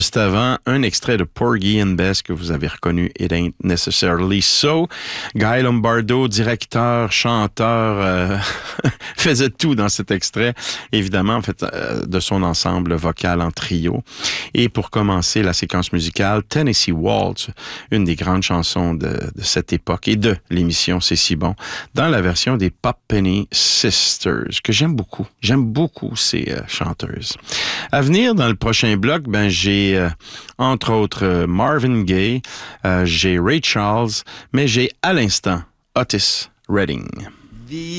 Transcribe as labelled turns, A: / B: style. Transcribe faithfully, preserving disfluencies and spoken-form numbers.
A: Juste avant, un extrait de Porgy and Bess que vous avez reconnu, It Ain't Necessarily So. Guy Lombardo, directeur, chanteur, euh, faisait tout dans cet extrait, évidemment, en fait, euh, de son ensemble vocal en trio. Et pour commencer la séquence musicale, Tennessee Waltz, une des grandes chansons de, de cette époque et de l'émission C'est si bon, dans la version des Pop Penny Sisters, que j'aime beaucoup. J'aime beaucoup ces euh, chanteuses. À venir, dans le prochain bloc, ben, j'ai euh, entre autres euh, Marvin Gaye, euh, j'ai Ray Charles, mais j'ai à l'instant Otis Redding.